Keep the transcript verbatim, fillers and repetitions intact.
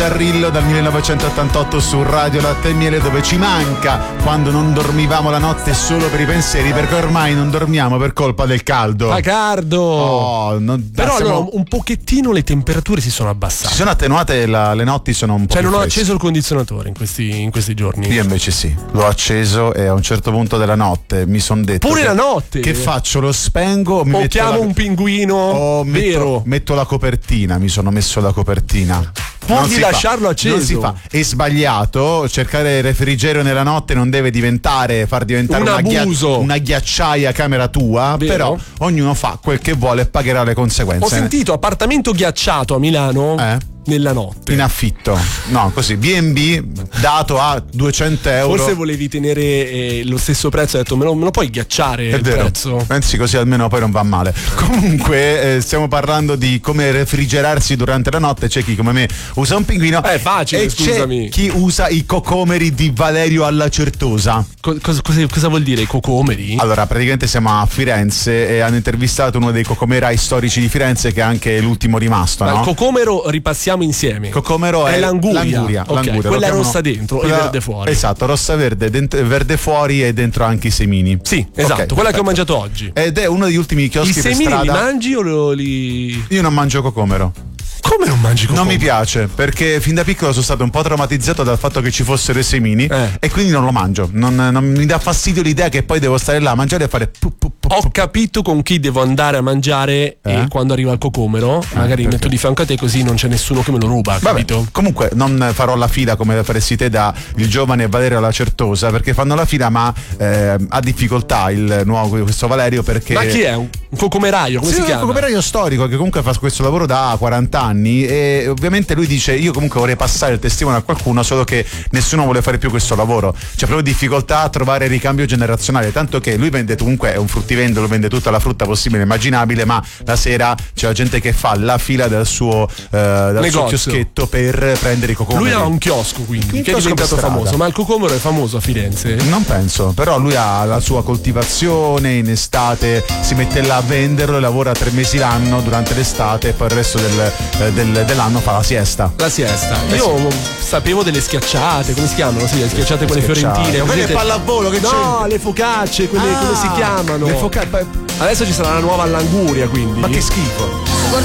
Tarrillo dal millenovecentottantotto su Radio Latte e Miele, dove ci manca quando non dormivamo la notte solo per i pensieri, perché ormai non dormiamo per colpa del caldo. Fa caldo. Oh, non, Però siamo... allora, un pochettino le temperature si sono abbassate. Si sono attenuate, la, le notti sono un po' Cioè più non ho fresche. acceso il condizionatore in questi, in questi giorni. Io invece sì, l'ho acceso e a un certo punto della notte mi sono detto Pure che, la notte? Che faccio? Lo spengo o mi O metto chiamo la... un pinguino o metto, vero. metto la copertina, mi sono messo la copertina. Pur di lasciarlo fa, acceso. Non si fa. È sbagliato. Cercare il refrigerio nella notte non deve diventare far diventare un una, ghia- abuso. una ghiacciaia camera tua. Vero? Però ognuno fa quel che vuole e pagherà le conseguenze. Ho sentito appartamento ghiacciato a Milano Eh? nella notte. In affitto. No, così B and B dato a duecento euro. Forse volevi tenere eh, lo stesso prezzo, hai detto me lo, me lo puoi ghiacciare È il vero. prezzo. Pensi così almeno poi non va male. Comunque eh, stiamo parlando di come refrigerarsi durante la notte. C'è chi come me usa un pinguino. È facile, e scusami. c'è chi usa i cocomeri di Valerio alla Certosa. Co- cosa, cosa, cosa vuol dire i cocomeri? Allora, praticamente siamo a Firenze e hanno intervistato uno dei cocomerai storici di Firenze, che è anche l'ultimo rimasto, Ma no? il cocomero ripassiamo insieme. Cocomero è, è l'anguria. l'anguria, Ok, l'anguria, quella lo chiamano- rossa dentro quella- e verde fuori. Esatto, rossa verde, dent- verde fuori e dentro anche i semini. Sì, esatto, Ok, quella che ho perfetto. mangiato oggi. Ed è uno degli ultimi I chioschi per semini li strada. mangi o lo- li... Io non mangio cocomero. Come non mangi cocomero? Non mi piace, perché fin da piccolo sono stato un po' traumatizzato dal fatto che ci fossero i semini Eh. e quindi non lo mangio. Non, non mi dà fastidio l'idea che poi devo stare là a mangiare e fare pu, pu, pu, Ho pu. capito con chi devo andare a mangiare Eh? e quando arriva il cocomero, magari perché? metto di fianco a te così non c'è nessuno che me lo ruba, Vabbè, capito? comunque non farò la fila come faresti te da il giovane Valerio alla Certosa, perché fanno la fila ma eh, ha difficoltà il nuovo questo Valerio, perché Ma chi è? Un un cocomeraio? Come sì, si un chiama? cocomeraio storico che comunque fa questo lavoro da quaranta anni e ovviamente lui dice io comunque vorrei passare il testimone a qualcuno, solo che nessuno vuole fare più questo lavoro, c'è proprio difficoltà a trovare ricambio generazionale, tanto che lui vende, comunque è un fruttivendolo, vende tutta la frutta possibile e immaginabile, ma la sera c'è la gente che fa la fila dal suo, eh, dal suo Negozio. chioschetto per prendere i cocomeri. Lui ha un chiosco quindi, Un che è chiosco per diventato strada. famoso, ma il cocomero è famoso a Firenze? Non penso, però lui ha la sua coltivazione, in estate si mette là a venderlo e lavora tre mesi l'anno durante l'estate e poi il resto del, eh, del- dell'anno fa la siesta. La siesta. Eh Io sapevo delle schiacciate, come si chiamano? Sì, le schiacciate quelle Schiacciate. fiorentine. Ma quelle presente? pallavolo, che No, c'entra? le focacce, quelle Ah, come si chiamano? Le foca- Adesso ci sarà la nuova all'anguria, quindi. Ma che schifo.